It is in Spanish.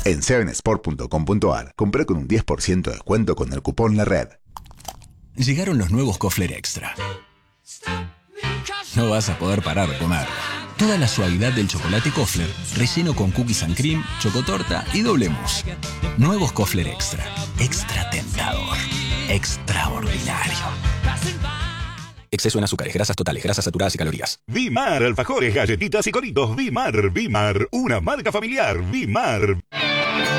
En 7sport.com.ar, compré con un 10% de descuento con el cupón La Red. Llegaron los nuevos Kofler Extra. No vas a poder parar de comer. Toda la suavidad del chocolate Kofler, relleno con cookies and cream, chocotorta y doble mousse. Nuevos Kofler Extra. Extra tentador. Extraordinario. Exceso en azúcares, grasas totales, grasas saturadas y calorías. Vimar, alfajores, galletitas y coritos. Vimar, una marca familiar. Vimar.